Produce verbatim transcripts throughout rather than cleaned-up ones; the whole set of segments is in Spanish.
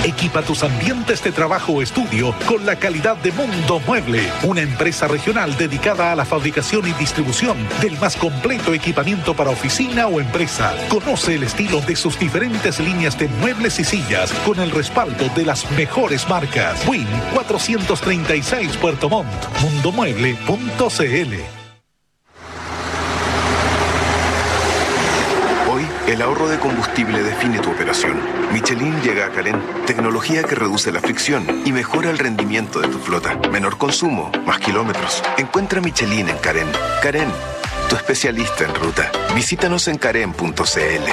Equipa tus ambientes de trabajo o estudio con la calidad de Mundo Mueble, una empresa regional dedicada a la fabricación y distribución del más completo equipamiento para oficina o empresa. Conoce el estilo de sus diferentes líneas de muebles y sillas con el respaldo de las mejores marcas. Win cuatrocientos treinta y seis Puerto Montt, mundomueble punto c l. Hoy, el ahorro de combustible define tu operación. Michelin llega a Carén, tecnología que reduce la fricción y mejora el rendimiento de tu flota. Menor consumo, más kilómetros. Encuentra Michelin en Carén. Carén, tu especialista en ruta. Visítanos en carén punto c l.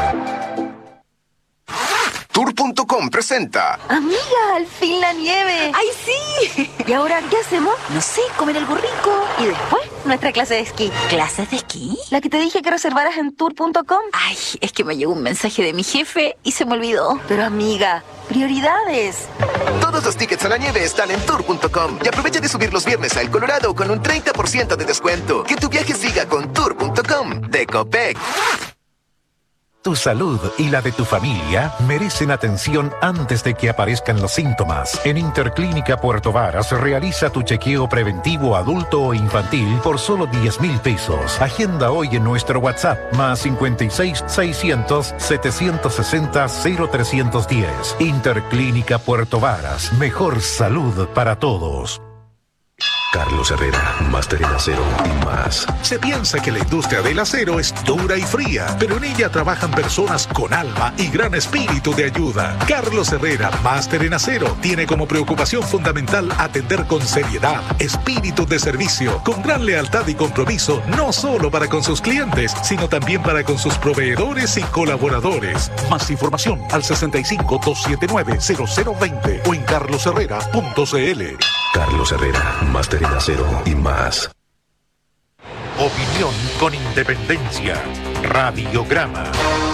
Tour punto com presenta. Amiga, al fin la nieve. ¡Ay, sí! ¿Y ahora qué hacemos? No sé, comer algo rico. Y después, nuestra clase de esquí. ¿Clases de esquí? La que te dije que reservaras en tour punto com. Ay, es que me llegó un mensaje de mi jefe y se me olvidó. Pero amiga, prioridades. Todos los tickets a la nieve están en tour punto com y aprovecha de subir los viernes a El Colorado con un treinta por ciento de descuento. Que tu viaje siga con tour punto com de Copec. Tu salud y la de tu familia merecen atención antes de que aparezcan los síntomas. En Interclínica Puerto Varas realiza tu chequeo preventivo adulto o infantil por solo diez mil pesos. Agenda hoy en nuestro WhatsApp más cincuenta y seis, seiscientos, setecientos sesenta, cero trescientos diez. Interclínica Puerto Varas. Mejor salud para todos. Carlos Herrera, máster en acero y más. Se piensa que la industria del acero es dura y fría, pero en ella trabajan personas con alma y gran espíritu de ayuda. Carlos Herrera, máster en acero, tiene como preocupación fundamental atender con seriedad, espíritu de servicio, con gran lealtad y compromiso, no solo para con sus clientes, sino también para con sus proveedores y colaboradores. Más información al sesenta y cinco, doscientos setenta y nueve, cero cero veinte o en carlos herrera punto c l. Carlos Herrera, máster en acero y más. Opinión con independencia. Radiograma.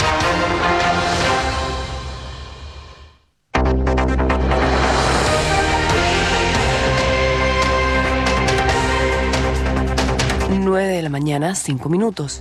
nueve de la mañana, cinco minutos.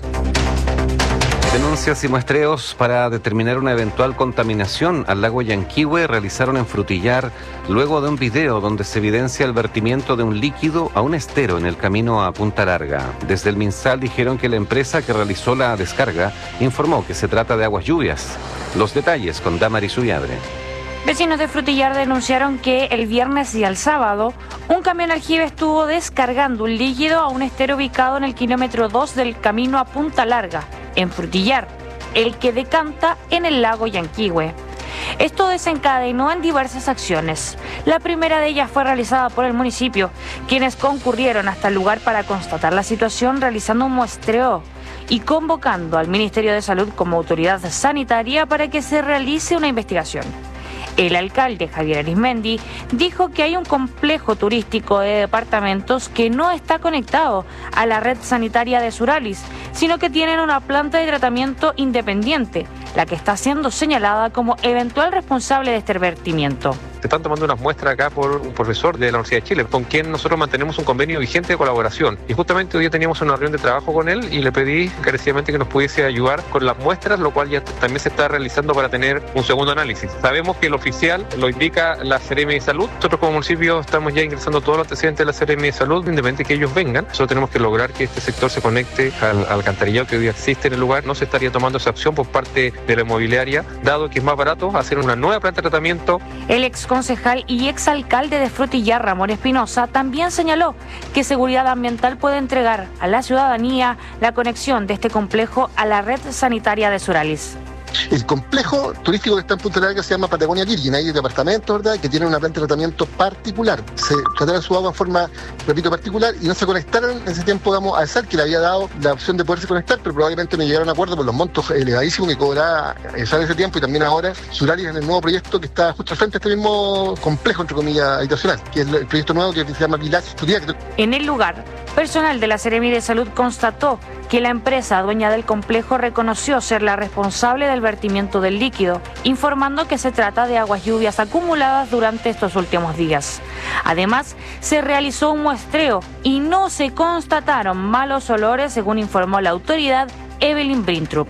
Denuncias y muestreos para determinar una eventual contaminación al lago Yanquihue realizaron en Frutillar luego de un video donde se evidencia el vertimiento de un líquido a un estero en el camino a Punta Larga. Desde el MinSal dijeron que la empresa que realizó la descarga informó que se trata de aguas lluvias. Los detalles con Damaris Ulladre. Vecinos de Frutillar denunciaron que el viernes y el sábado un camión aljibe estuvo descargando un líquido a un estero ubicado en el kilómetro dos del camino a Punta Larga, en Frutillar, el que decanta en el lago Yanquihue. Esto desencadenó en diversas acciones. La primera de ellas fue realizada por el municipio, quienes concurrieron hasta el lugar para constatar la situación realizando un muestreo y convocando al Ministerio de Salud como autoridad sanitaria para que se realice una investigación. El alcalde Javier Arismendi dijo que hay un complejo turístico de departamentos que no está conectado a la red sanitaria de Suralis, sino que tienen una planta de tratamiento independiente, la que está siendo señalada como eventual responsable de este vertimiento. Se están tomando unas muestras acá por un profesor de la Universidad de Chile, con quien nosotros mantenemos un convenio vigente de colaboración. Y justamente hoy día teníamos una reunión de trabajo con él y le pedí encarecidamente que nos pudiese ayudar con las muestras, lo cual ya también se está realizando para tener un segundo análisis. Sabemos que el oficial lo indica la Seremi de Salud. Nosotros como municipio estamos ya ingresando todos los antecedentes de la Seremi de Salud, independientemente de que ellos vengan. Nosotros tenemos que lograr que este sector se conecte al, al alcantarillado que hoy día existe en el lugar. No se estaría tomando esa opción por parte de la inmobiliaria, dado que es más barato hacer una nueva planta de tratamiento. El exconcejal y exalcalde de Frutillar, Ramón Espinosa, también señaló que Seguridad Ambiental puede entregar a la ciudadanía la conexión de este complejo a la red sanitaria de Suralis. El complejo turístico que está en Punta Larga se llama Patagonia Virgin. Hay departamentos, ¿verdad?, que tienen una planta de tratamiento particular. Se trataron su agua en forma, repito, particular y no se conectaron en ese tiempo, digamos, a ESAL, que le había dado la opción de poderse conectar, pero probablemente no llegaron a acuerdo por los montos elevadísimos que cobraba ESAL en ese tiempo y también ahora Suralis en el nuevo proyecto que está justo al frente de este mismo complejo, entre comillas, habitacional, que es el proyecto nuevo que se llama Village Frutillar. En el lugar, personal de la Seremi de Salud constató que la empresa dueña del complejo reconoció ser la responsable del vertimiento del líquido, informando que se trata de aguas lluvias acumuladas durante estos últimos días. Además, se realizó un muestreo y no se constataron malos olores, según informó la autoridad Evelyn Brintrup.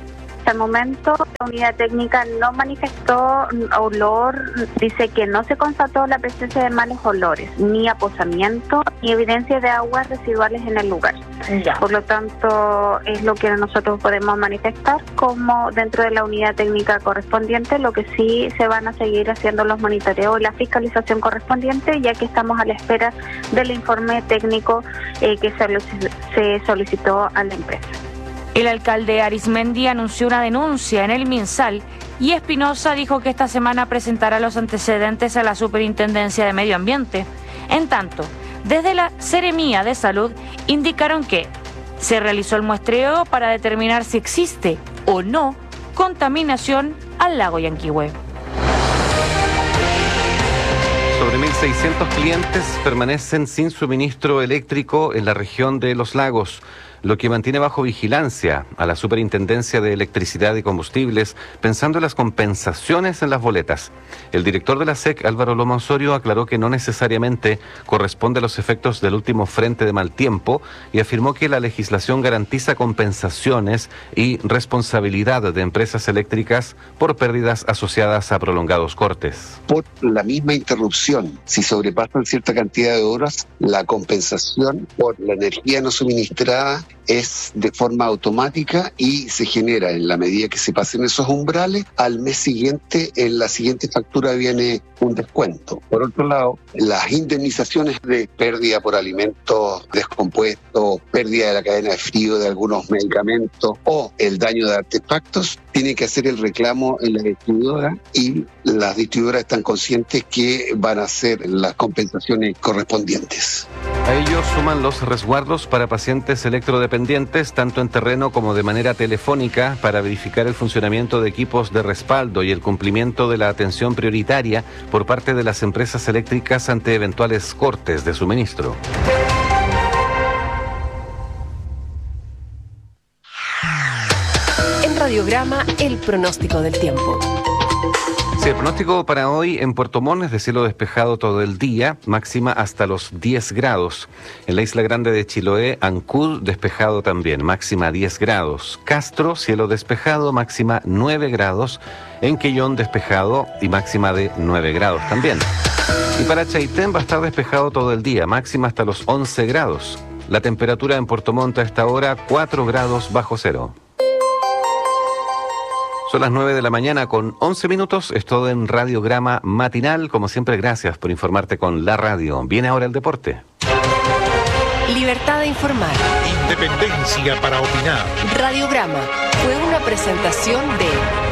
Hasta el momento, la unidad técnica no manifestó olor, dice que no se constató la presencia de malos olores, ni aposamiento, ni evidencia de aguas residuales en el lugar. Ya. Por lo tanto, es lo que nosotros podemos manifestar como dentro de la unidad técnica correspondiente. Lo que sí se van a seguir haciendo los monitoreos y la fiscalización correspondiente, ya que estamos a la espera del informe técnico eh, que se solicitó a la empresa. El alcalde Arismendi anunció una denuncia en el MinSal y Espinosa dijo que esta semana presentará los antecedentes a la Superintendencia de Medio Ambiente. En tanto, desde la Seremía de Salud indicaron que se realizó el muestreo para determinar si existe o no contaminación al lago Yanquihue. Sobre mil seiscientos clientes permanecen sin suministro eléctrico en la región de Los Lagos, lo que mantiene bajo vigilancia a la Superintendencia de Electricidad y Combustibles, pensando en las compensaciones en las boletas. El director de la S E C, Álvaro Loma Osorio, aclaró que no necesariamente corresponde a los efectos del último frente de mal tiempo y afirmó que la legislación garantiza compensaciones y responsabilidad de empresas eléctricas por pérdidas asociadas a prolongados cortes. Por la misma interrupción, si sobrepasan cierta cantidad de horas, la compensación por la energía no suministrada es de forma automática y se genera en la medida que se pasen esos umbrales. Al mes siguiente, en la siguiente factura viene un descuento. Por otro lado, las indemnizaciones de pérdida por alimentos descompuestos, pérdida de la cadena de frío de algunos medicamentos o el daño de artefactos, tienen que hacer el reclamo en la distribuidora y las distribuidoras están conscientes que van a hacer las compensaciones correspondientes. A ellos suman los resguardos para pacientes electrodependientes, tanto en terreno como de manera telefónica, para verificar el funcionamiento de equipos de respaldo y el cumplimiento de la atención prioritaria por parte de las empresas eléctricas ante eventuales cortes de suministro. En Radiograma, el pronóstico del tiempo. Sí, el pronóstico para hoy en Puerto Montt es de cielo despejado todo el día, máxima hasta los diez grados. En la isla grande de Chiloé, Ancud, despejado también, máxima diez grados. Castro, cielo despejado, máxima nueve grados. En Quellón, despejado y máxima de nueve grados también. Y para Chaitén va a estar despejado todo el día, máxima hasta los once grados. La temperatura en Puerto Montt a esta hora, cuatro grados bajo cero. Son las nueve de la mañana con once minutos, es todo en Radiograma Matinal. Como siempre, gracias por informarte con la radio. Viene ahora el deporte. Libertad de informar. Independencia para opinar. Radiograma fue una presentación de...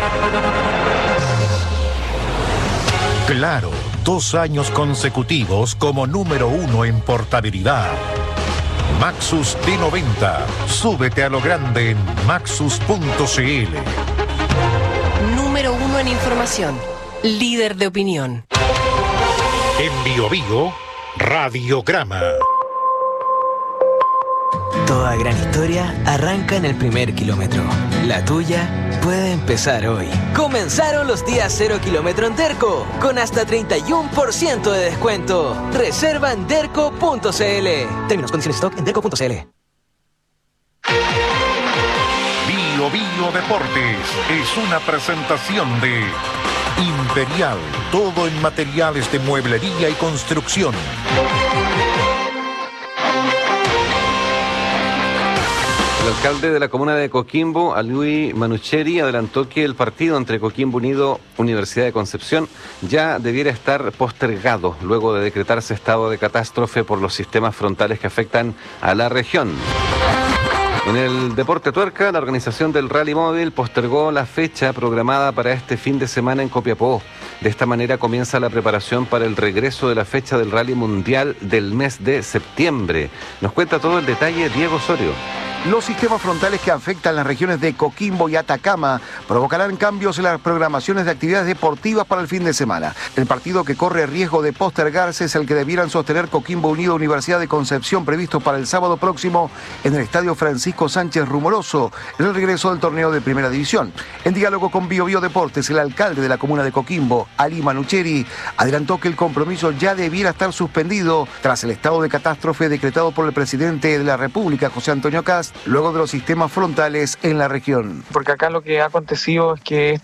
Claro, dos años consecutivos como número uno en portabilidad. Maxus D noventa. Súbete a lo grande en maxus punto c l. Número uno en información, líder de opinión. En Bio Bio, Radiograma. Toda gran historia arranca en el primer kilómetro. La tuya puede empezar hoy. Comenzaron los días cero kilómetro en Derco, con hasta treinta y uno por ciento de descuento. Reserva en derco punto c l. Términos, condiciones, stock en derco punto c l. Bio Bio Deportes es una presentación de Imperial, todo en materiales de mueblería y construcción. El alcalde de la comuna de Coquimbo, Alui Manucheri, adelantó que el partido entre Coquimbo Unido Universidad de Concepción ya debiera estar postergado luego de decretarse estado de catástrofe por los sistemas frontales que afectan a la región. En el deporte tuerca, la organización del Rally Móvil postergó la fecha programada para este fin de semana en Copiapó. De esta manera comienza la preparación para el regreso de la fecha del Rally Mundial del mes de septiembre. Nos cuenta todo el detalle Diego Osorio. Los sistemas frontales que afectan las regiones de Coquimbo y Atacama provocarán cambios en las programaciones de actividades deportivas para el fin de semana. El partido que corre riesgo de postergarse es el que debieran sostener Coquimbo Unido Universidad de Concepción, previsto para el sábado próximo en el Estadio Francisco Sánchez Rumoroso, en el regreso del torneo de Primera División. En diálogo con Bio Bio Deportes, el alcalde de la comuna de Coquimbo, Ali Manucheri, adelantó que el compromiso ya debiera estar suspendido tras el estado de catástrofe decretado por el presidente de la República, José Antonio Kast, luego de los sistemas frontales en la región. Porque acá lo que ha acontecido es que